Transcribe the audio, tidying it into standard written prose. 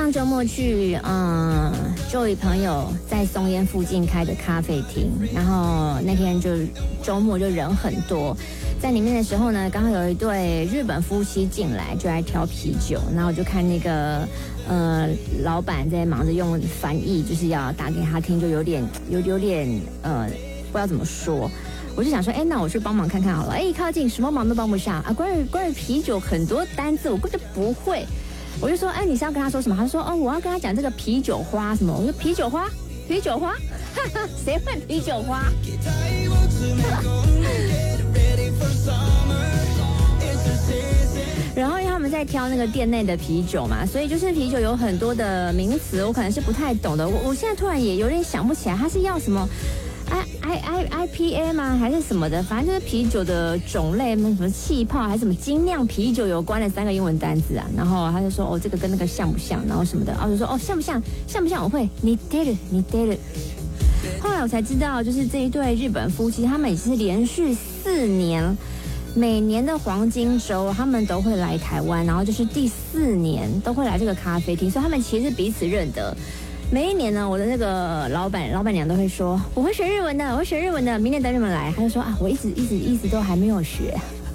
上周末去Joey 朋友在松烟附近开的咖啡厅，然后那天就周末就人很多，在里面的时候呢，刚好有一对日本夫妻进来，就来挑啤酒，然后我就看那个老板在忙着用翻译，就是要打给他听，就有点不知道怎么说。我就想说，那我去帮忙看看好了。靠近什么忙都帮不上啊！关于啤酒很多单字我根本就不会。我就说，你是要跟他说什么？他说，我要跟他讲这个啤酒花什么。我说啤酒花，谁会啤酒花？然后因为他们在挑那个店内的啤酒嘛，所以就是啤酒有很多的名词，我可能是不太懂的。我现在突然也有点想不起来，它是要什么？IPA 吗？还是什么的？反正就是啤酒的种类，什么气泡还是什么精酿啤酒有关的3个英文单字啊。然后他就说，这个跟那个像不像？然后什么的。然后就说，像不像？我会，你 did it。后来我才知道，就是这一对日本夫妻，他们已经是连续4年，每年的黄金周他们都会来台湾，然后就是第4年都会来这个咖啡厅，所以他们其实彼此认得。每一年呢，我的那个老板娘都会说，我会学日文的，明年等你们来。他就说我一直都还没有学。